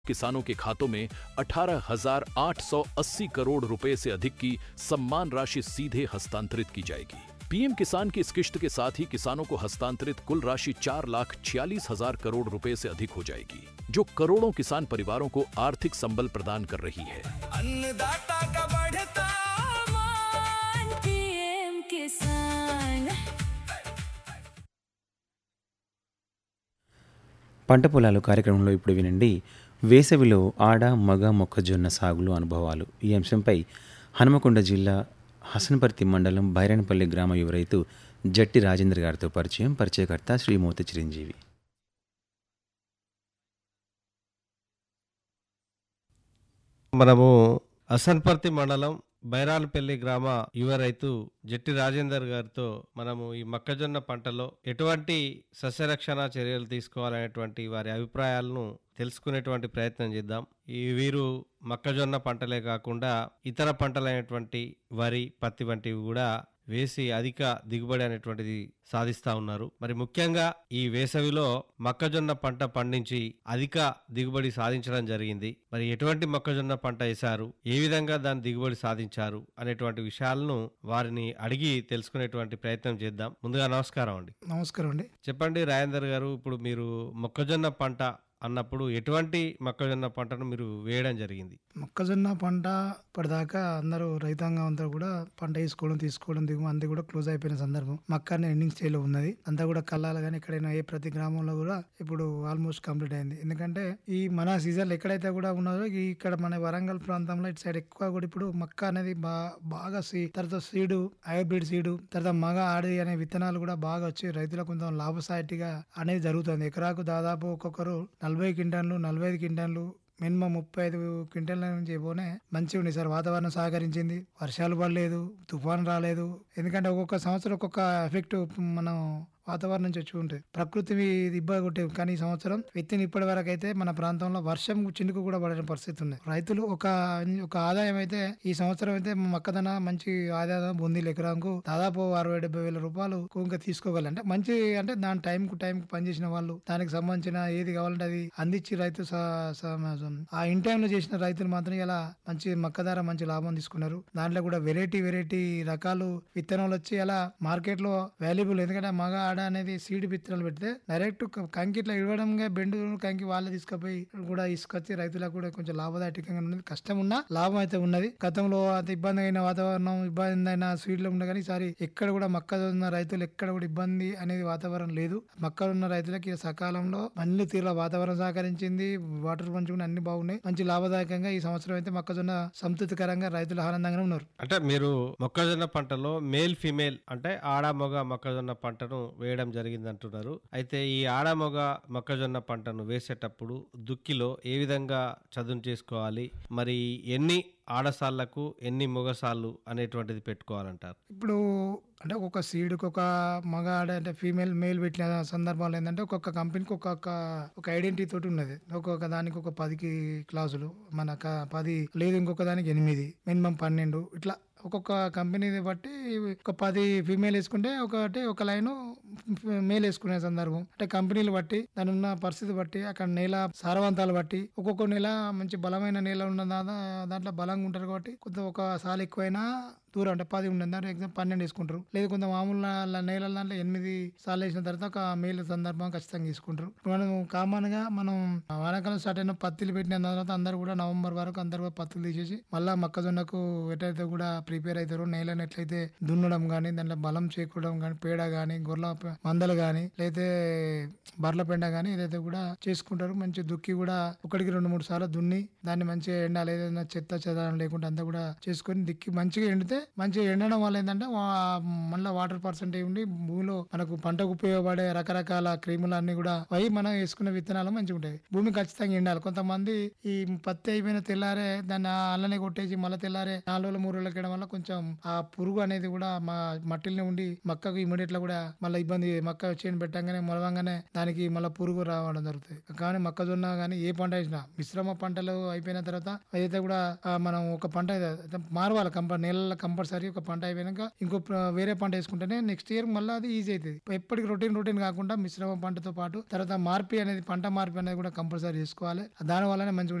किसानों के खातों में 18,880 करोड़ रुपए से अधिक की सम्मान राशि सीधे हस्तांतरित की जाएगी। पीएम किसान की इस किश्त के साथ ही किसानों को हस्तांतरित कुल राशि 4,46,000 करोड़ रुपए से अधिक हो जाएगी, जो करोड़ों किसान परिवारों को आर्थिक संबल प्रदान कर रही है। अन्नदाता का बढ़ता मान, पीएम किसान। పంట పొలాలు కార్యక్రమంలో ఇప్పుడు వినండి, వేసవిలో ఆడ మగ మొక్కజొన్న సాగులు అనుభవాలు. ఈ అంశంపై హనుమకొండ జిల్లా హసన్పర్తి మండలం బైరన్పల్లి గ్రామ యువ రైతు జట్టి రాజేంద్ర గారితో పరిచయకర్త శ్రీమూర్తి చిరంజీవి. మనము హసన్పర్తి మండలం బైరాలపల్లి గ్రామ యువ రైతు జట్టి రాజేందర్ గారితో మనము ఈ మొక్కజొన్న పంటలో ఎటువంటి సస్యరక్షణ చర్యలు తీసుకోవాలనేటువంటి వారి అభిప్రాయాలను తెలుసుకునేటువంటి ప్రయత్నం చేద్దాం. వీరు మొక్కజొన్న పంటలే కాకుండా ఇతర పంటలైనటువంటి వరి, పత్తి వంటివి కూడా వేసి అధిక దిగుబడి అనేటువంటిది సాధిస్తా ఉన్నారు. మరి ముఖ్యంగా ఈ వేసవిలో మొక్కజొన్న పంట పండించి అధిక దిగుబడి సాధించడం జరిగింది. మరి ఎటువంటి మొక్కజొన్న పంట వేశారు, ఏ విధంగా దాని దిగుబడి సాధించారు అనేటువంటి విషయాలను వారిని అడిగి తెలుసుకునేటువంటి ప్రయత్నం చేద్దాం. ముందుగా నమస్కారం అండి. నమస్కారం అండి. చెప్పండి రాజేందర్ గారు, ఇప్పుడు మీరు మొక్కజొన్న పంట అన్నప్పుడు ఎటువంటి మొక్కజొన్న పంటను మీరు వేయడం జరిగింది? మొక్కజొన్న పంట ఇప్పటిదాకా అందరూ రైతాంగం అంతా కూడా పంట తీసుకోవడం దిగుమతి అంతా కూడా క్లోజ్ అయిపోయిన సందర్భం. మక్క ఎండింగ్ స్టేజ్ లో ఉన్నది. అంతా కూడా కల్లాలు కానీ ఎక్కడైనా ప్రతి గ్రామంలో కూడా ఇప్పుడు ఆల్మోస్ట్ కంప్లీట్ అయింది. ఎందుకంటే ఈ మన సీజన్ ఎక్కడైతే కూడా ఉన్నదో ఇక్కడ మన వరంగల్ ప్రాంతంలో ఇటు సైడ్ ఎక్కువ కూడా ఇప్పుడు మక్క అనేది బాగా తర్వాత సీడు, హైబ్రిడ్ సీడు, తర్వాత మగ ఆడి అనే విత్తనాలు కూడా బాగా వచ్చి రైతులకు కొంచెం లాభసాటిగా అనేది జరుగుతుంది. ఎకరాకు దాదాపు ఒక్కొక్కరు 40 క్వింటాన్లు 45 క్వింటాన్లు మినిమం 35 క్వింటాల నుంచి పోనే మంచిగా ఉంది సార్. వాతావరణం సహకరించింది, వర్షాలు పడలేదు, తుఫాను రాలేదు. ఎందుకంటే ఒక్కొక్క సంవత్సరం ఒక్కొక్క ఎఫెక్ట్ మనం వాతావరణం నుంచి వచ్చి ఉంటుంది. ప్రకృతి ఇబ్బంది కొట్టే, కానీ ఈ సంవత్సరం విత్తిన ఇప్పటి వరకు అయితే మన ప్రాంతంలో వర్షం చినుకు కూడా పడిన పరిస్థితి ఉంది. రైతులు ఒక ఆదాయం అయితే ఈ సంవత్సరం అయితే మొక్కదన మంచి ఆదాయం పొంది ఎకరాకు దాదాపు 60-70 వేల రూపాయలు ఇంకా తీసుకోగలరు. అంటే మంచి, అంటే దాని టైంకు పనిచేసిన వాళ్ళు దానికి సంబంధించిన ఏది కావాలంటే అది అందించి రైతు ఆ ఇన్ టైంలో చేసిన రైతులు మాత్రం ఇలా మంచి మొక్క ధర మంచి లాభం తీసుకున్నారు. దాంట్లో కూడా వెరైటీ రకాలు విత్తనాలు వచ్చి అలా మార్కెట్ లో వాల్యుబుల్. ఎందుకంటే మగ ఆడ అనేది సీడ్ విత్తనాలు పెడితే డైరెక్ట్ కంకి ఇట్లా ఇవ్వడంగా బెండు కంకి వాళ్ళే తీసుకుపోయి కూడా తీసుకొచ్చి రైతులకు కూడా కొంచెం లాభదాయకంగా ఉన్నది. కష్టం ఉన్నా లాభం అయితే ఉన్నది. గతంలో అంత ఇబ్బంది అయిన వాతావరణం, ఇబ్బంది అయిన సీడ్ లో ఉండే కానీ ఈసారి ఎక్కడ కూడా మొక్కజొన్న రైతులు ఎక్కడ కూడా ఇబ్బంది అనేది వాతావరణం లేదు. మొక్కలున్న రైతులకి సకాలంలో అన్ని తీరుల వాతావరణం సహకరించింది, వాటర్ పంచుకుని అన్ని బాగున్నాయి. మంచి లాభదాయకంగా ఈ సంవత్సరం అయితే మొక్కజొన్న సంతృప్తికరంగా రైతులు ఆనందంగా ఉన్నారు. అంటే మీరు మొక్కజొన్న పంటలో మేల్ ఫీమేల్ అంటే ఆడ మొగ మొక్కజొన్న పంటను వేయడం జరిగింది అంటున్నారు. అయితే ఈ ఆడ మొగ మొక్కజొన్న పంటను వేసేటప్పుడు దుక్కిలో ఏ విధంగా చదును చేసుకోవాలి, మరి ఎన్ని ఆడసాళ్లకు ఎన్ని మొగసాళ్ళు అనేటువంటిది పెట్టుకోవాలంటారు? ఇప్పుడు అంటే ఒక్కొక్క సీడ్కి ఒక మగ ఆడ అంటే ఫీమేల్ మేల్ పెట్టిన సందర్భాలు ఏంటంటే ఒక్కొక్క కంపెనీకి ఒక ఐడెంటిటీ తోటి ఉన్నది. ఒక్కొక్క దానికి ఒక 10 క్లాసులు, మన 10 లేదు, ఇంకొక దానికి 8, మినిమం 12 ఇట్లా ఒక్కొక్క కంపెనీని బట్టి ఒక 10 ఫీమేల్ వేసుకుంటే ఒక లైన్ మేల్ వేసుకునే సందర్భం. అంటే కంపెనీలు బట్టి, దాని ఉన్న పరిస్థితి బట్టి, అక్కడ నేల సారవంతాలు బట్టి, ఒక్కొక్క నేల మంచి బలమైన నేల ఉన్న దాంట్లో బలంగా ఉంటారు కాబట్టి కొంత ఒక సాలు ఎక్కువైనా దూరం అంటే 10 ఉండదు, దాంట్లో ఎగ్జామ్ 12 వేసుకుంటారు. లేదు కొంత మామూలు నేల దాంట్లో 8 సార్లు వేసిన తర్వాత ఒక మేల్ సందర్భం ఖచ్చితంగా తీసుకుంటారు. మనం కామన్ గా మనం వానాకాలం స్టార్ట్ అయిన పత్తిలు పెట్టిన తర్వాత అందరు కూడా నవంబర్ వరకు అందరు కూడా పత్తులు తీసేసి మళ్ళా మొక్కజొన్నకు ఎటైతే కూడా ప్రిపేర్ అవుతారు. నేలను ఎట్లయితే దున్నడం కానీ, దాంట్లో బలం చేకూడడం కానీ, పేడ కానీ, గొర్రెల మందలు కానీ, లేకపోతే బర్ల పెండ కానీ ఏదైతే కూడా చేసుకుంటారు. మంచి దుక్కి కూడా 1-2-3 సార్లు దున్ని దాన్ని మంచిగా ఎండాలి. ఏదైనా చెత్త చెదారం లేకుండా అంతా కూడా చేసుకొని దిక్కి మంచిగా ఎండితే, మంచిగా ఎండడం వల్ల ఏంటంటే మళ్ళీ వాటర్ పర్సెంటేజ్ ఉండి భూమిలో మనకు పంటకు ఉపయోగపడే రకరకాల క్రిములు అన్ని కూడా అవి మనం వేసుకునే విత్తనాలు మంచిగా ఉంటాయి. భూమి ఖచ్చితంగా ఎండాలి. కొంతమంది ఈ పత్తి అయిపోయిన తెల్లారే దాన్ని అల్లనే కొట్టేసి మళ్ళీ తెల్లారే 4 రోజులు 3 రోజులకి వేయడం వల్ల కొంచెం ఆ పురుగు అనేది కూడా మా మట్టిలో ఉండి మొక్కకు ఇమీడియట్ గా కూడా మళ్ళీ ఇబ్బంది. మొక్క చేను పెట్టంగానే మొలవంగానే దానికి మళ్ళీ పురుగు రావడం జరుగుతుంది. కానీ మొక్కజొన్న కానీ ఏ పంట వేసినా మిశ్రమ పంటలు అయిపోయిన తర్వాత అయితే కూడా మనం ఒక పంట మారవాలి, నేలల కంపల్సరీ ఒక పంట అయిపోయాక ఇంకో వేరే పంట వేసుకుంటేనే నెక్స్ట్ ఇయర్ మళ్ళీ అది ఈజీ అవుతుంది. ఎప్పటికి రొటీన్ కాకుండా మిశ్రమ పంటతో పాటు తర్వాత మార్పి అనేది పంట మార్పి అనేది కూడా కంపల్సరీ చేసుకోవాలి. దాని వల్లనే మంచిగా